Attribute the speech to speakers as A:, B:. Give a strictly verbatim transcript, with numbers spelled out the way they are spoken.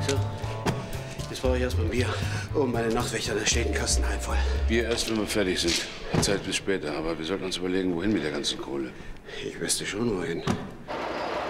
A: So, jetzt brauche ich erstmal ein Bier. Oh, meine Nachtwächter, da steht ein Kasten halb voll.
B: Bier erst, wenn wir fertig sind. Die Zeit bis später, aber wir sollten uns überlegen, wohin mit der ganzen Kohle.
A: Ich wüsste schon, wohin.